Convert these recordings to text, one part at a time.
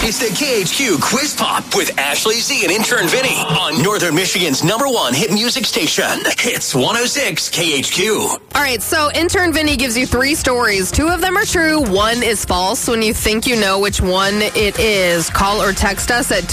It's the KHQ Quiz Pop with Ashley Z and intern Vinny on Northern Michigan's #1 hit music station. Hits 106 KHQ. All right, so intern Vinny gives you 3 stories. 2 of them are true, 1 is false. When you think you know which one it is, call or text us at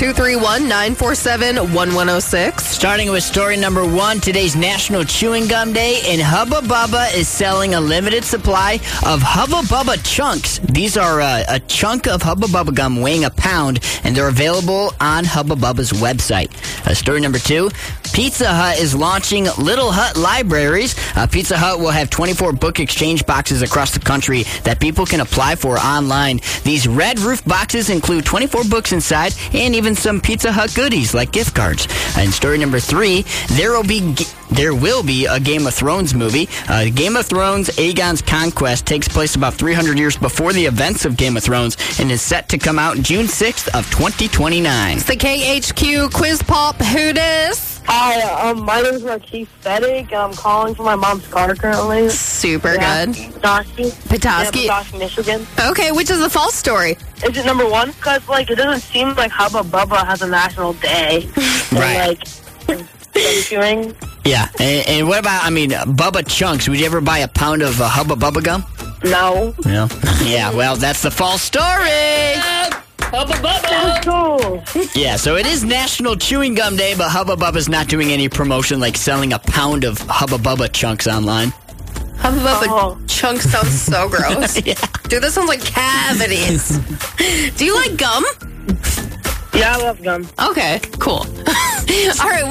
231-947-1106. Starting with story number 1, today's National Chewing Gum Day, and Hubba Bubba is selling a limited supply of Hubba Bubba chunks. These are a chunk of Hubba Bubba gum weighing a pound, and they're available on Hubba Bubba's website. Story number 2, Pizza Hut is launching Little Hut Libraries. Pizza Hut will have 24 book exchange boxes across the country that people can apply for online. These red roof boxes include 24 books inside and even some Pizza Hut goodies like gift cards. And story number 3, there will be a Game of Thrones movie. Game of Thrones Aegon's Conquest takes place about 300 years before the events of Game of Thrones and is set to come out June 6th of 2029. It's the KHQ Quiz Pop. Who dis? Hi, my name is Marquise Fettig, and I'm calling for my mom's car currently. Super good. Petoskey. Petoskey. Yeah, Petoskey, Michigan. Okay, which is the false story? Is it number 1? Because, it doesn't seem like Hubba Bubba has a national day. Right. Chewing. Yeah, and what about, Bubba chunks? Would you ever buy a pound of Hubba Bubba gum? No. No. Yeah, well, that's the false story. Hubba Bubba! That's cool. Yeah, so it is National Chewing Gum Day, but Hubba Bubba's not doing any promotion like selling a pound of Hubba Bubba chunks online. Hubba Bubba chunks sounds so gross. Yeah. Dude, that sounds like cavities. Do you like gum? Yeah, I love gum. Okay, cool. All right,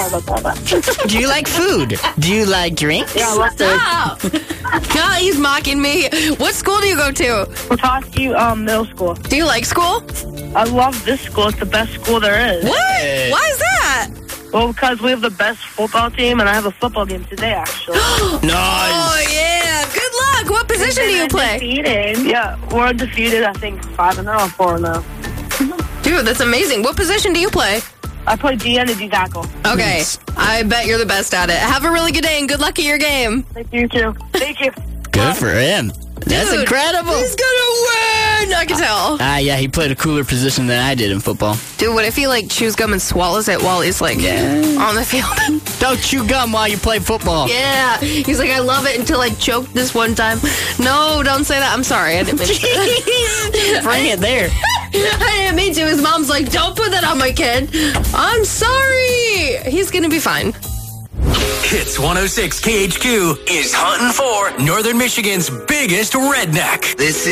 Do you like food? Do you like drinks? Yeah, I love food. stop. God, he's mocking me. What school do you go to? Petoskey Middle School. Do you like school? I love this school. It's the best school there is. What? Why is that? Well, because we have the best football team, and I have a football game today, actually. Nice. Oh, yeah. Good luck. What position do you play? Undefeated. Yeah, we're undefeated, I think, 5-0 or 4-0. Dude, that's amazing. What position do you play? I play DN and D tackle. Okay. Nice. I bet you're the best at it. Have a really good day and good luck at your game. Thank you, too. Thank you. Good for him. That's Dude, incredible. He's gonna win. I can tell. Yeah, he played a cooler position than I did in football. Dude, what if he chews gum and swallows it while he's on the field? Don't chew gum while you play football. Yeah. He's like, I love it until I choked this one time. No, don't say that. I'm sorry. I didn't mean to. Bring it there. I didn't mean to. His mom's like, don't put that on my kid. I'm sorry. He's gonna be fine. Hits 106 KHQ is hunting for Northern Michigan's biggest redneck. This is